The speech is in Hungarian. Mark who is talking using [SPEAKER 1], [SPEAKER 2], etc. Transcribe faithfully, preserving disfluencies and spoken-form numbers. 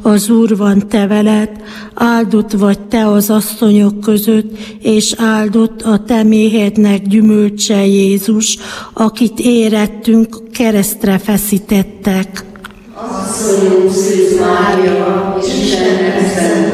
[SPEAKER 1] Az Úr van te veled, áldott vagy te az asszonyok között, és áldott a te méhednek gyümölcse Jézus, akit érettünk, keresztre feszítettek.
[SPEAKER 2] Asszonyunk, Szűz Mária, Istennek szent